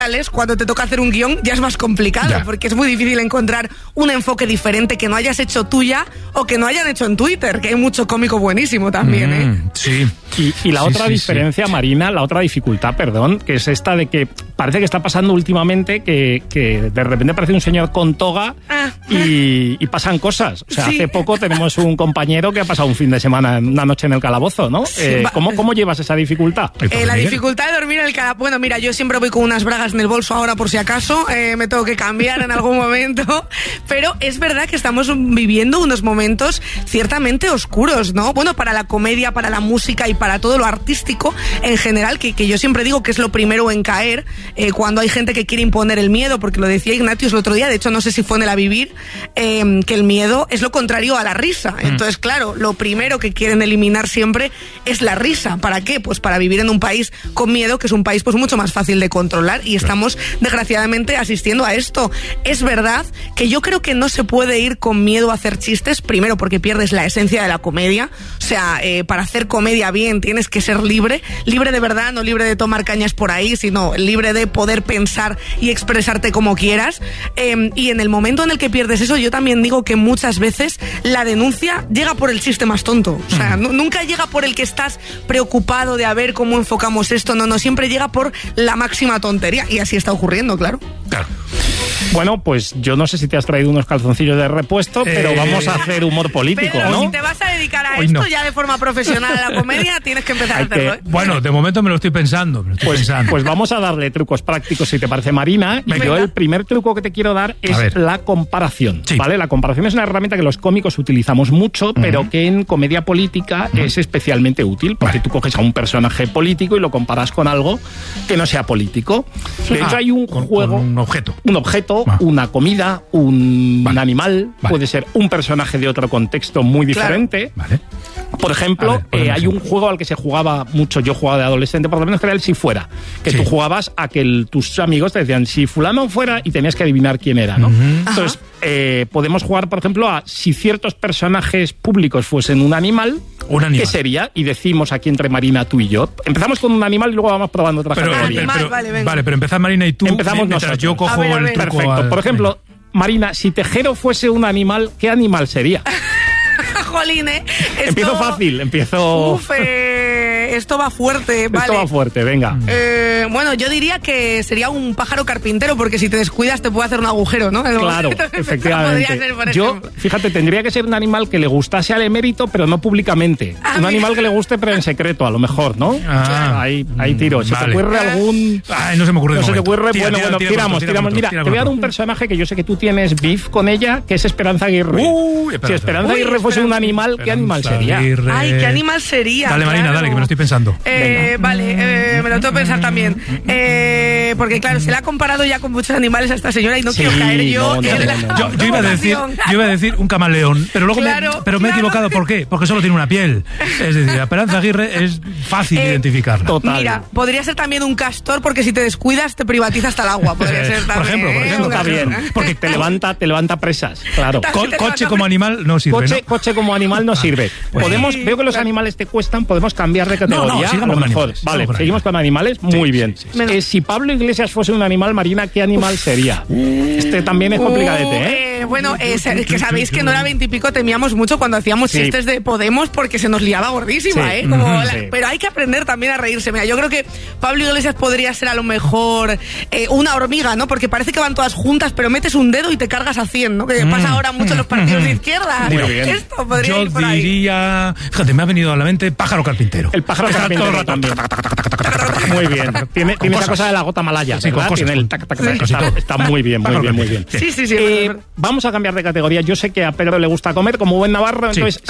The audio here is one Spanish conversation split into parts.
cuando te toca hacer un guión ya es más complicado, porque es muy difícil encontrar un enfoque diferente que no hayas hecho tuya o que no hayan hecho en Twitter, que hay mucho cómico buenísimo también, Sí. Y la otra diferencia, Marina, la otra dificultad, que es esta de que parece que está pasando últimamente que de repente aparece un señor con toga y pasan cosas. O sea, hace poco tenemos un compañero que ha pasado un fin de semana, una noche en el calabozo, ¿no? ¿Cómo llevas esa dificultad? La dificultad de dormir en el calabozo. Bueno, mira, yo siempre voy con unas bragas en el bolso ahora por si acaso, me tengo que cambiar en algún momento, pero es verdad que estamos viviendo unos momentos ciertamente oscuros, ¿no? Bueno, para la comedia, para la música y para todo lo artístico en general, que yo siempre digo que es lo primero en caer cuando hay gente que quiere imponer el miedo, porque lo decía Ignatius el otro día, de hecho no sé si fue en el A Vivir, que el miedo es lo contrario a la risa. Entonces, claro, lo primero que quieren eliminar siempre es la risa. ¿Para qué? Pues para vivir en un país con miedo, que es un país pues mucho más fácil de controlar, y estamos desgraciadamente asistiendo a esto. Es verdad que yo creo que no se puede ir con miedo a hacer chistes, primero porque pierdes la esencia de la comedia. O sea, para hacer comedia bien tienes que ser libre de verdad, no libre de tomar cañas por ahí, sino libre de poder pensar y expresarte como quieras. Y en el momento en el que pierdes eso, yo también digo que muchas veces la denuncia llega por el chiste más tonto. O sea, nunca llega por el que estás preocupado de a ver cómo enfocamos esto, no, siempre llega por la máxima tontería, y así está ocurriendo, claro. Bueno, pues yo no sé si te has traído unos calzoncillos de repuesto, pero vamos a hacer humor político, pero ¿no? Si te vas a dedicar a esto ya de forma profesional a la comedia, tienes que empezar a hacerlo, Bueno, de momento me lo estoy pensando. Pues vamos a darle trucos prácticos, si te parece, Marina. Venga. Y yo el primer truco que te quiero dar es la comparación, ¿vale? La comparación es una herramienta que los cómicos utilizamos mucho, pero que en comedia política es especialmente útil, porque tú coges a un personaje político y lo comparas con algo que no sea político. De hecho, hay un juego... Un objeto. Un objeto, una comida, un animal, puede ser un personaje de otro contexto muy diferente. Vale. Por ejemplo, hay un juego al que se jugaba mucho, yo jugaba de adolescente, por lo menos que era el Si Fuera, que tú jugabas a que tus amigos te decían si fulano fuera y tenías que adivinar quién era, ¿no? Entonces, podemos jugar, por ejemplo, a si ciertos personajes públicos fuesen un animal, ¿qué sería? Y decimos aquí entre Marina, tú y yo. Empezamos con un animal y luego vamos probando otra categoría. Vale, pero empezad Marina y tú. Empezamos mientras nosotros. Yo cojo el truco. Perfecto. Por ejemplo, Marina, si Tejero fuese un animal, ¿qué animal sería? Jolín, Empiezo fácil, esto va fuerte, ¿vale? Esto va fuerte, venga. Bueno, yo diría que sería un pájaro carpintero, porque si te descuidas te puede hacer un agujero, ¿no? Claro, efectivamente. Yo, fíjate, tendría que ser un animal que le gustase al emérito, pero no públicamente. Un animal que le guste, pero en secreto, a lo mejor, ¿no? Ahí tiro. ¿Se te ocurre algún...? No se me ocurre. No se te ocurre. Bueno, tiramos. Mira, te voy a dar un personaje personaje que yo sé que tú tienes beef con ella, que es Esperanza Aguirre. Si Esperanza Aguirre fuese un animal, ¿qué animal sería? Ay, ¿qué animal sería? Dale, Marina, dale, que me lo estoy pensando. Vale, me lo tengo que pensar también. Porque claro, se le ha comparado ya con muchos animales a esta señora y no quiero caer yo en la... Yo iba a decir un camaleón, pero luego me he equivocado. ¿Por qué? Porque solo tiene una piel. Es decir, Esperanza Aguirre es fácil identificarla. Total. Mira, podría ser también un castor, porque si te descuidas te privatiza hasta el agua. Podría ser también. Por ejemplo, está bien. Porque te levanta presas. Claro. Coche como animal no sirve. Coche como animal no sirve. Veo que los animales te cuestan, podemos cambiar de categoría. Sigamos con mejor. animales. Vale, seguimos con animales. Muy bien. Si Pablo Iglesias fuese un animal, Marina, ¿qué animal sería? Este también es complicadete, Bueno, es que sabéis que no era 20 y pico, temíamos mucho cuando hacíamos chistes de Podemos, porque se nos liaba gordísima, Pero hay que aprender también a reírse. Mira, yo creo que Pablo Iglesias podría ser a lo mejor una hormiga, ¿no? Porque parece que van todas juntas, pero metes un dedo y te cargas a 100, ¿no? Que pasa ahora mucho en los partidos de izquierda. Esto podría ir por ahí. Yo diría... Fíjate, me ha venido a la mente pájaro carpintero. El pájaro carpintero también. Muy bien. Tiene esa cosa de la gota malaya. Sí, tiene el está muy bien, muy bien. Sí. Vamos a cambiar de categoría. Yo sé que a Pedro le gusta comer como buen navarro. Entonces,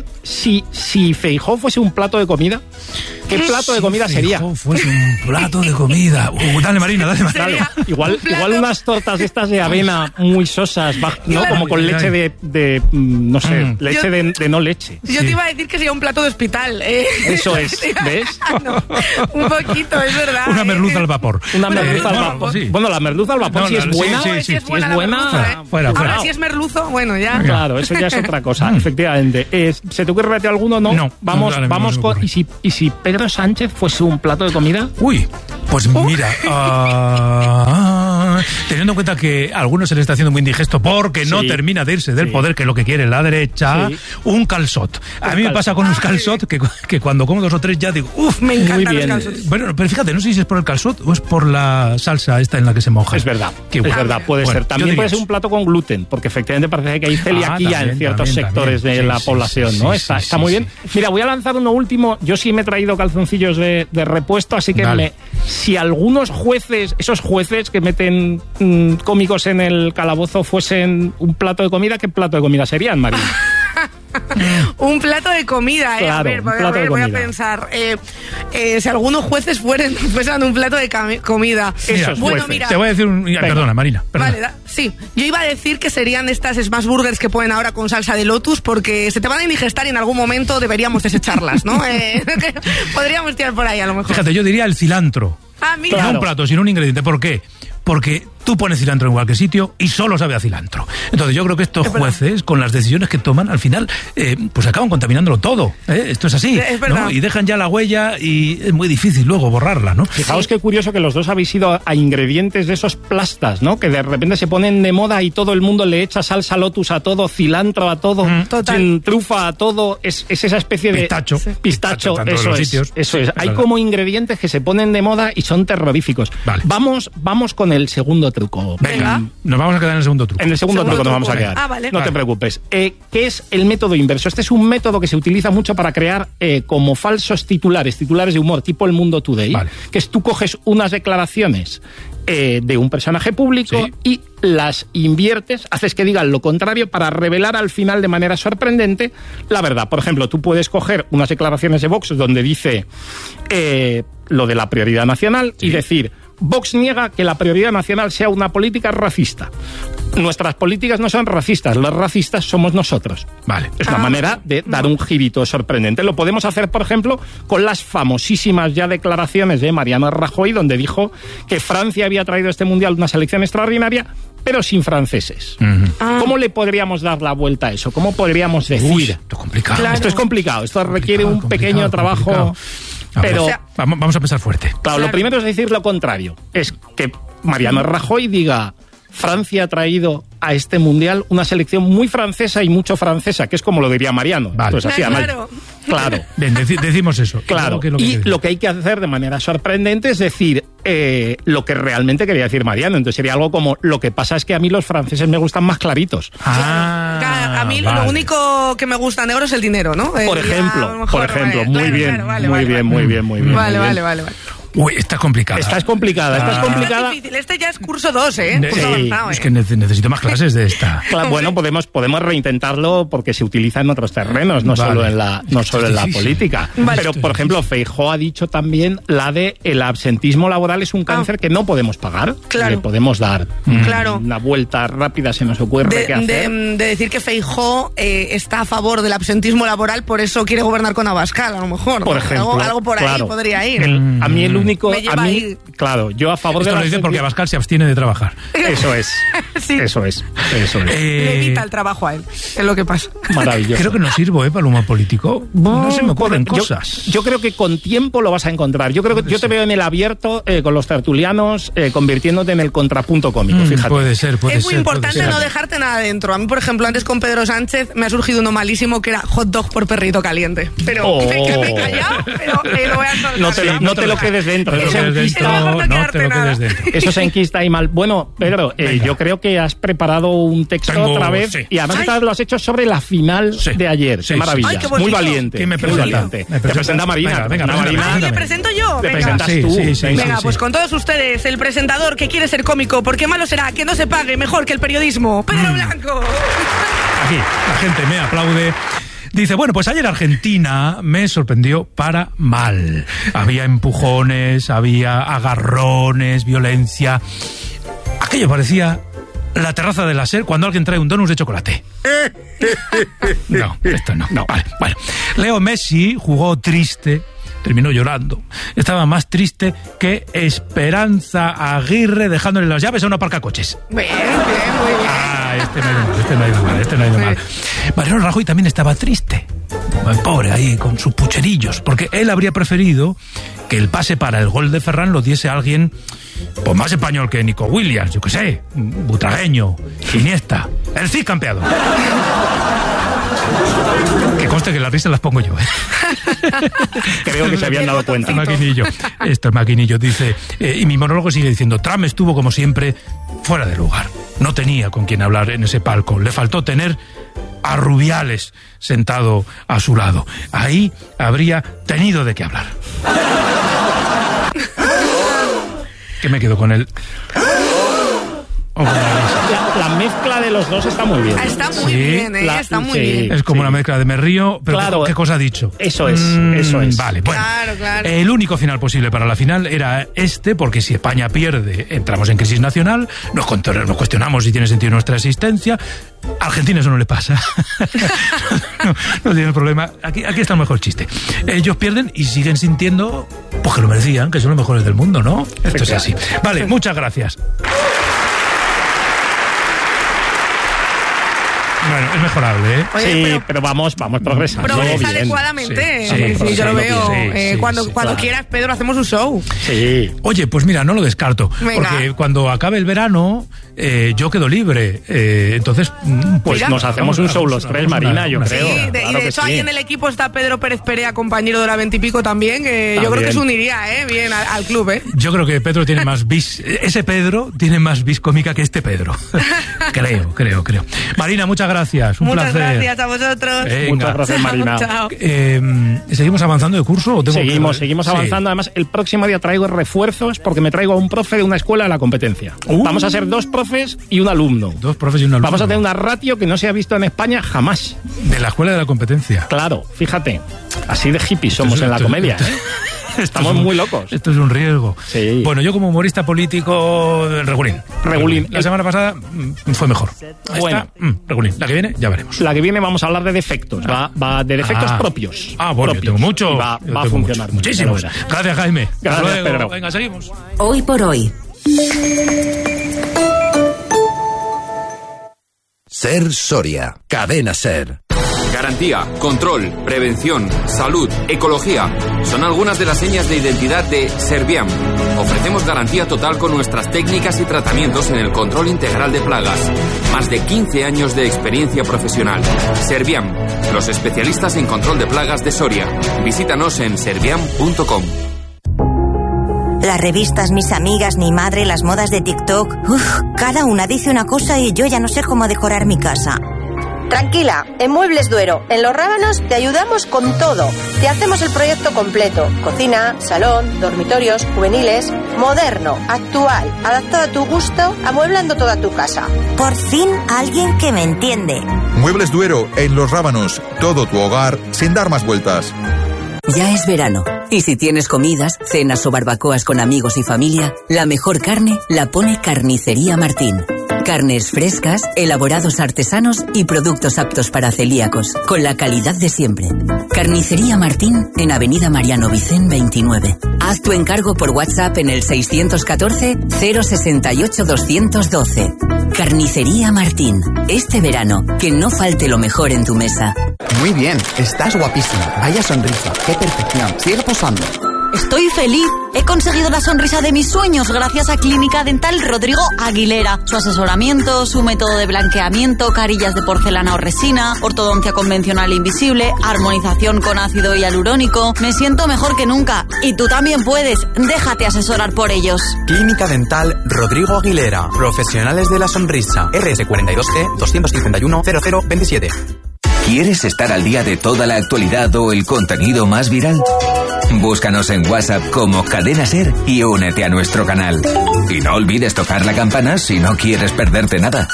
si Feijóo fuese un plato de comida, ¿qué plato de comida sería? Si fuese un plato de comida. Dale, Marina, dale. Igual unas tortas estas de avena muy sosas, ¿no? Como con leche de no sé, leche de no leche. Yo te iba a decir que sería un plato de hospital. Eso es, ¿ves? No, un poquito, es verdad. Una merluza al vapor. Una merluza al vapor. Sí. Bueno, la merluza al vapor, si es buena. Si es buena, fuera. Ahora, si es merluzo, bueno, ya. Claro, eso ya es otra cosa, efectivamente. ¿Se te ocurre a alguno? No. Vamos con... ¿Y si Pedro Sánchez fuese un plato de comida? Uy, Pues mira, teniendo en cuenta que a algunos se les está haciendo muy indigesto porque no termina de irse del poder, que es lo que quiere la derecha, un calçot. A mí me pasa con los calçot que cuando como 2 o 3 ya digo, uff, me encantan los calçots. Bueno, pero fíjate, no sé si es por el calçot o es por la salsa esta en la que se moja. Es verdad, puede ser. También puede ser un plato con gluten, porque efectivamente parece que hay celiaquía en ciertos sectores de la población, ¿no? Está muy bien. Mira, voy a lanzar uno último. Yo sí me he traído calzoncillos de repuesto, así que si algunos jueces, esos jueces que meten cómicos en el calabozo, fuesen un plato de comida, ¿qué plato de comida serían, María? Un plato de comida, Claro, a ver, voy a pensar. Si algunos jueces fueran un plato de comida. Mira, te voy a decir Perdona, Marina. Vale, sí. Yo iba a decir que serían estas smash burgers que ponen ahora con salsa de lotus, porque se te van a indigestar y en algún momento deberíamos desecharlas, ¿no? Podríamos tirar por ahí a lo mejor. Fíjate, yo diría el cilantro. Mira. No un plato, sino un ingrediente. ¿Por qué? Porque tú pones cilantro en cualquier sitio y solo sabe a cilantro. Entonces yo creo que estos jueces, con las decisiones que toman, al final, pues acaban contaminándolo todo. Esto es así, ¿no? Y dejan ya la huella y es muy difícil luego borrarla, ¿no? Fijaos qué curioso que los dos habéis ido a ingredientes de esos plastas, ¿no? Que de repente se ponen de moda y todo el mundo le echa salsa lotus a todo, cilantro a todo, trufa a todo. Es esa especie de... Pistacho, eso es. Hay como ingredientes que se ponen de moda y son terroríficos. Vale. Vamos con el segundo truco. Venga, nos vamos a quedar en el segundo truco. En el segundo truco nos vamos a quedar. Vale. No te preocupes. ¿Qué es el método inverso? Este es un método que se utiliza mucho para crear como falsos titulares de humor, tipo El Mundo Today, que es tú coges unas declaraciones de un personaje público y las inviertes, haces que digan lo contrario para revelar al final de manera sorprendente la verdad. Por ejemplo, tú puedes coger unas declaraciones de Vox donde dice lo de la prioridad nacional y decir: Vox niega que la prioridad nacional sea una política racista. Nuestras políticas no son racistas, los racistas somos nosotros. Vale. Es una manera de dar un girito sorprendente. Lo podemos hacer, por ejemplo, con las famosísimas ya declaraciones de Mariano Rajoy, donde dijo que Francia había traído a este mundial una selección extraordinaria, pero sin franceses. ¿Cómo le podríamos dar la vuelta a eso? ¿Cómo podríamos decir? Uy, esto es complicado. Claro. Esto es complicado. Esto requiere un pequeño trabajo... Pero vamos a pensar fuerte. Claro, lo primero es decir lo contrario. Es que Mariano Rajoy diga: Francia ha traído a este mundial una selección muy francesa y mucho francesa, que es como lo diría Mariano. Vale. Pues así, claro. Bien, decimos eso. Claro. Y lo que hay que hacer de manera sorprendente es decir lo que realmente quería decir Mariano. Entonces sería algo como: lo que pasa es que a mí los franceses me gustan más claritos. A mí lo único que me gusta negro es el dinero, ¿no? Por ejemplo, muy bien. Vale. Uy, esta es complicada. Esta es complicada. Es difícil. Este ya es curso 2, avanzado, Es que necesito más clases de esta. Claro, bueno, podemos reintentarlo porque se utiliza en otros terrenos, no solo en la política. Pero, por ejemplo, Feijóo ha dicho también la de el absentismo laboral es un cáncer que no podemos pagar. Claro. Le podemos dar una vuelta rápida, se nos ocurre qué hacer. De decir que Feijóo está a favor del absentismo laboral, por eso quiere gobernar con Abascal, a lo mejor. Por ejemplo. Algo por ahí podría ir. A mí el único... Claro, yo a favor de... Esto lo dice porque Abascal se abstiene de trabajar. Eso es. Eso es. Le evita el trabajo a él, es lo que pasa. Maravilloso. Creo que no sirvo para el humor político. No se me ocurren cosas. Yo creo que con tiempo lo vas a encontrar. Yo creo que yo te veo en el abierto con los tertulianos convirtiéndote en el contrapunto cómico, fíjate. Puede ser. Es muy importante no dejarte nada dentro. A mí, por ejemplo, antes con Pedro Sánchez me ha surgido uno malísimo que era hot dog por perrito caliente. Pero me he callado, pero lo voy a soltar. No te lo quedes dentro. Eso se enquista y mal. Bueno, Pedro, yo creo que has preparado un texto otra vez y además lo has hecho sobre la final de ayer. Qué maravilla. Ay, qué muy valiente. ¿Quién me presenta? Te presenta Marina. Venga, ¿me presento yo? Te presentas tú. Venga, pues con todos ustedes, el presentador que quiere ser cómico, porque malo será que no se pague mejor que el periodismo. Pedro Blanco. Aquí, la gente me aplaude. Dice, bueno, pues ayer Argentina me sorprendió para mal. Había empujones, había agarrones, violencia. Aquello parecía la terraza de la SER cuando alguien trae un donut de chocolate. No, esto no. Vale, bueno. Leo Messi jugó triste, terminó llorando. Estaba más triste que Esperanza Aguirre dejándole las llaves a una aparcacoches. Bien, muy bien. Este no ha ido mal. Mariano Rajoy también estaba triste. pobre ahí con sus pucherillos, porque él habría preferido que el pase para el gol de Ferran lo diese alguien pues más español que Nico Williams, yo qué sé, butragueño, Iniesta, el Cid campeado. Que conste que las risas las pongo yo, Creo que se habían dado cuenta. Maquinillo. Esto es Maquinillo, dice, y mi monólogo sigue diciendo: Trump estuvo como siempre fuera de lugar. No tenía con quién hablar en ese palco. Le faltó tener a Rubiales sentado a su lado. Ahí habría tenido de qué hablar. ¿Qué me quedo con él? La mezcla de los dos está muy bien. Está muy bien, está muy bien. Es como una mezcla de me río, pero claro, ¿qué cosa ha dicho? Eso es. Vale, bueno. Claro. El único final posible para la final era porque si España pierde, entramos en crisis nacional, nos cuestionamos si tiene sentido nuestra existencia. A Argentina eso no le pasa. no tiene problema. Aquí está el mejor chiste. Ellos pierden y siguen sintiendo pues que lo merecían, que son los mejores del mundo, ¿no? Esto es así. Vale, muchas gracias. Bueno, es mejorable, ¿eh? Oye, pero vamos progresando. Progresa adecuadamente. Sí, yo lo veo. Cuando quieras, Pedro, hacemos un show. Sí. Oye, pues mira, no lo descarto. Venga. Porque cuando acabe el verano, yo quedo libre. Entonces, pues mira, nos hacemos un show los tres, Marina, yo creo. Sí, y de hecho, ahí en el equipo está Pedro Pérez Perea, compañero de la 20 y pico también, que yo creo que se uniría, bien al club, Yo creo que Pedro tiene más bis. Ese Pedro tiene más bis cómica que este Pedro. creo. Marina, muchas gracias. Un Muchas placer. gracias a vosotros. Venga. Muchas gracias, Marina. Chao. ¿Seguimos avanzando de curso? ¿O Seguimos avanzando. Además, el próximo día traigo refuerzos porque me traigo a un profe de una escuela de la competencia. Vamos a ser 2 profes y un alumno. 2 profes y un alumno. Vamos a tener una ratio que no se ha visto en España jamás. De la escuela de la competencia. Claro, fíjate. Así de hippies somos en la comedia. Estamos muy locos. Esto es un riesgo. Sí. Bueno, yo como humorista político, regulín. La semana pasada fue mejor. Bueno, regulín. La que viene, ya veremos. La que viene vamos a hablar de defectos. Va de defectos propios. Bueno, yo tengo mucho. Y va a funcionar muchísimos. Gracias, Jaime. Gracias, Pedro. Venga, seguimos. Hoy por hoy. Ser Soria. Cadena Ser. Garantía, control, prevención, salud, ecología. Son algunas de las señas de identidad de Serviam. Ofrecemos garantía total con nuestras técnicas y tratamientos en el control integral de plagas. Más de 15 años de experiencia profesional. Serviam, los especialistas en control de plagas de Soria. Visítanos en serviam.com. Las revistas, mis amigas, mi madre, las modas de TikTok. Cada una dice una cosa y yo ya no sé cómo decorar mi casa. Tranquila, en Muebles Duero, en Los Rábanos, te ayudamos con todo. Te hacemos el proyecto completo. Cocina, salón, dormitorios, juveniles, moderno, actual, adaptado a tu gusto, amueblando toda tu casa. Por fin, alguien que me entiende. Muebles Duero, en Los Rábanos. Todo tu hogar, sin dar más vueltas. Ya es verano. Y si tienes comidas, cenas o barbacoas con amigos y familia, la mejor carne la pone Carnicería Martín. Carnes frescas, elaborados artesanos y productos aptos para celíacos, con la calidad de siempre. Carnicería Martín en Avenida Mariano Vicén 29. Haz tu encargo por WhatsApp en el 614 068 212. Carnicería Martín. Este verano, que no falte lo mejor en tu mesa. Muy bien, estás guapísima. Vaya sonrisa, qué perfección. Sigue posando. Estoy feliz. He conseguido la sonrisa de mis sueños gracias a Clínica Dental Rodrigo Aguilera. Su asesoramiento, su método de blanqueamiento, carillas de porcelana o resina, ortodoncia convencional invisible, armonización con ácido hialurónico. Me siento mejor que nunca. Y tú también puedes. Déjate asesorar por ellos. Clínica Dental Rodrigo Aguilera. Profesionales de la sonrisa. RS42G 251 0027. ¿Quieres estar al día de toda la actualidad o el contenido más viral? Búscanos en WhatsApp como Cadena Ser y únete a nuestro canal. Y no olvides tocar la campana si no quieres perderte nada.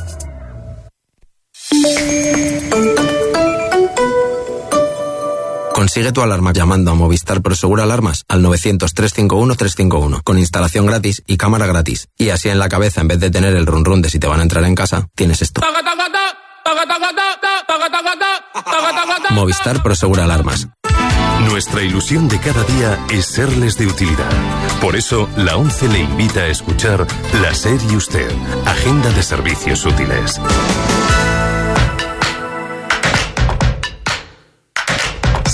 Consigue tu alarma llamando a Movistar Prosegur Alarmas al 900-351-351 con instalación gratis y cámara gratis. Y así en la cabeza, en vez de tener el run run de si te van a entrar en casa, tienes esto. Movistar Prosegur Alarmas. Nuestra ilusión de cada día es serles de utilidad. Por eso, la ONCE le invita a escuchar La SER y Usted, Agenda de Servicios Útiles.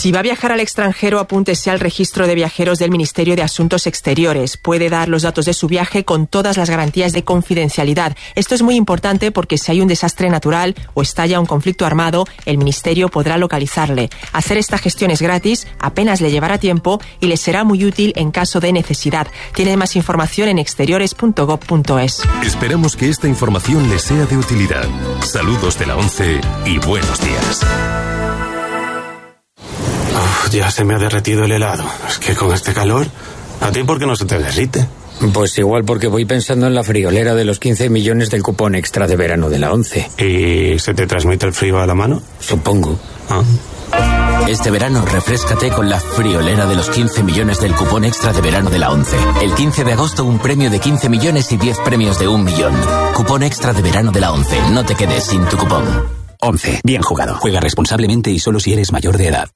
Si va a viajar al extranjero, apúntese al registro de viajeros del Ministerio de Asuntos Exteriores. Puede dar los datos de su viaje con todas las garantías de confidencialidad. Esto es muy importante porque si hay un desastre natural o estalla un conflicto armado, el Ministerio podrá localizarle. Hacer esta gestión es gratis, apenas le llevará tiempo y le será muy útil en caso de necesidad. Tiene más información en exteriores.gov.es. Esperamos que esta información le sea de utilidad. Saludos de la 11 y buenos días. Ya se me ha derretido el helado. Es que con este calor, ¿a ti por qué no se te derrite? Pues igual porque voy pensando en la friolera de los 15 millones del cupón extra de verano de la 11. ¿Y se te transmite el frío a la mano? Supongo. Este verano refréscate con la friolera de los 15 millones del cupón extra de verano de la 11. El 15 de agosto un premio de 15 millones y 10 premios de 1 millón. Cupón extra de verano de la 11. No te quedes sin tu cupón. 11. Bien jugado. Juega responsablemente y solo si eres mayor de edad.